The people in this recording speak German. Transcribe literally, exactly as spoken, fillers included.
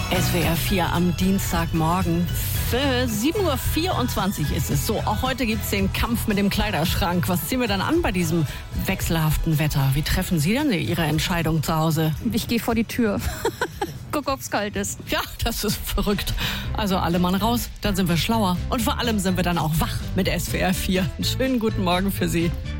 S W R vier am Dienstagmorgen. sieben Uhr vierundzwanzig ist es. So, auch heute gibt es den Kampf mit dem Kleiderschrank. Was ziehen wir dann an bei diesem wechselhaften Wetter? Wie treffen Sie denn Ihre Entscheidung zu Hause? Ich gehe vor die Tür. Guck, ob's kalt ist. Ja, das ist verrückt. Also alle Mann raus, dann sind wir schlauer. Und vor allem sind wir dann auch wach mit S W R vier. Einen schönen guten Morgen für Sie.